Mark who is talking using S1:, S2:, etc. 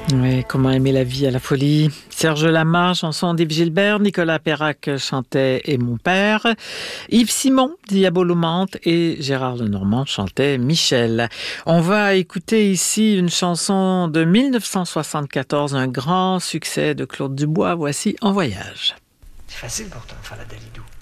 S1: Oui, comment aimer la vie à la folie. Serge Lama, chanson d'Yves Gilbert, Nicolas Perrac chantait Et mon père, Yves Simon, Diabolomante et Gérard Lenormand chantait Michel. On va écouter ici une chanson de 1974, un grand succès de Claude Dubois. Voici En voyage.
S2: C'est facile pour toi de faire la Dalidou.